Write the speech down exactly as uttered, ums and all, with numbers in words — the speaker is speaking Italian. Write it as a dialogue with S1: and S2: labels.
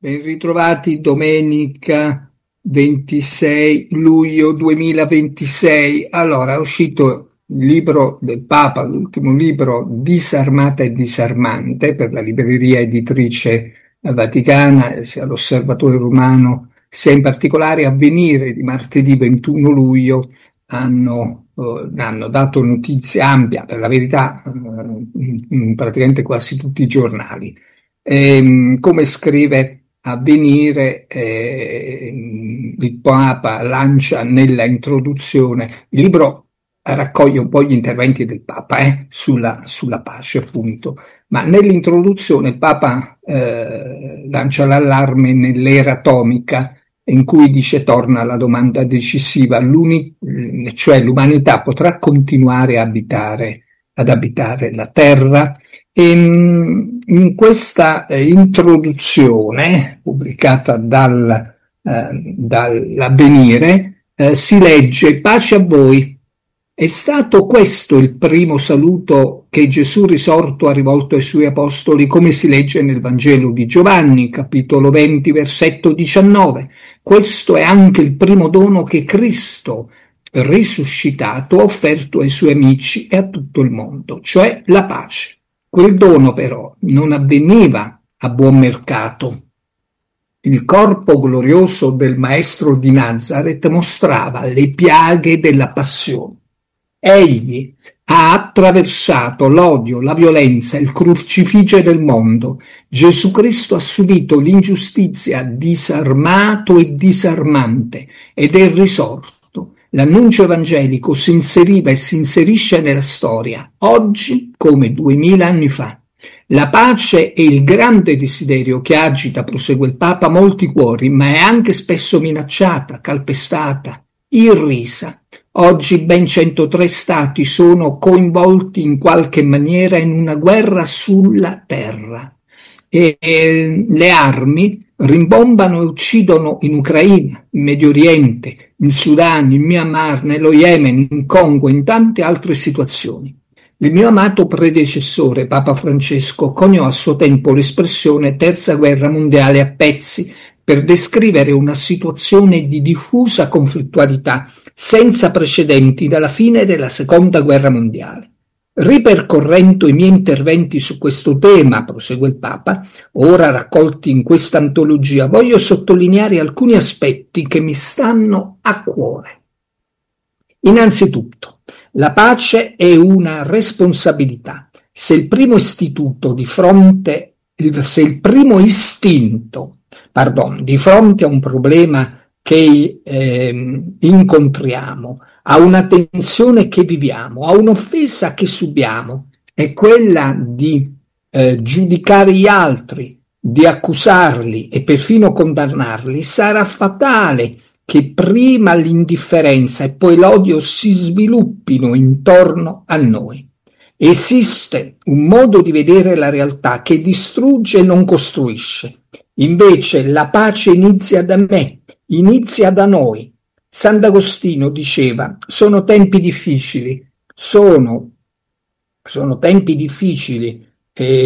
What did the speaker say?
S1: Ben ritrovati domenica ventisei luglio duemilaventisei. Allora, è uscito il libro del Papa, l'ultimo libro Disarmata e Disarmante per la libreria editrice vaticana, sia l'Osservatore Romano, sia in particolare Avvenire di martedì ventuno luglio hanno, eh, hanno dato notizia ampia, per la verità, eh, in, in praticamente quasi tutti i giornali. Ehm, come scrive Avvenire, eh, il Papa lancia nella introduzione, il libro raccoglie un po' gli interventi del Papa eh, sulla, sulla pace, appunto, ma nell'introduzione il Papa eh, lancia l'allarme nell'era atomica, in cui dice torna la domanda decisiva, l'uni- cioè l'umanità potrà continuare a abitare, ad abitare la Terra? E, in questa eh, introduzione pubblicata dal, eh, dall'Avvenire eh, si legge: pace a voi. È stato questo il primo saluto che Gesù risorto ha rivolto ai suoi apostoli, come si legge nel Vangelo di Giovanni, capitolo venti, versetto diciannove. Questo è anche il primo dono che Cristo risuscitato ha offerto ai suoi amici e a tutto il mondo, cioè la pace. Quel dono però non avveniva a buon mercato. Il corpo glorioso del Maestro di Nazareth mostrava le piaghe della passione. Egli ha attraversato l'odio, la violenza, il crucifiggio del mondo. Gesù Cristo ha subito l'ingiustizia disarmato e disarmante ed è risorto. L'annuncio evangelico si inseriva e si inserisce nella storia, oggi come duemila anni fa. La pace è il grande desiderio che agita, prosegue il Papa, molti cuori, ma è anche spesso minacciata, calpestata, irrisa. Oggi ben centotré stati sono coinvolti in qualche maniera in una guerra sulla terra e, e le armi rimbombano e uccidono in Ucraina, in Medio Oriente, in Sudan, in Myanmar, nello Yemen, in Congo, in tante altre situazioni. Il mio amato predecessore, Papa Francesco, coniò a suo tempo l'espressione terza guerra mondiale a pezzi per descrivere una situazione di diffusa conflittualità senza precedenti dalla fine della seconda guerra mondiale. Ripercorrendo i miei interventi su questo tema, prosegue il Papa, ora raccolti in questa antologia, voglio sottolineare alcuni aspetti che mi stanno a cuore. Innanzitutto, la pace è una responsabilità. Se il primo istituto di fronte, se il primo istinto, pardon, di fronte a un problema che eh, incontriamo, a una tensione che viviamo, a un'offesa che subiamo, è quella di eh, giudicare gli altri, di accusarli e perfino condannarli, sarà fatale che prima l'indifferenza e poi l'odio si sviluppino intorno a noi. Esiste un modo di vedere la realtà che distrugge e non costruisce. Invece la pace inizia da me, inizia da noi. Sant'Agostino diceva: sono tempi difficili, sono, sono tempi difficili, eh,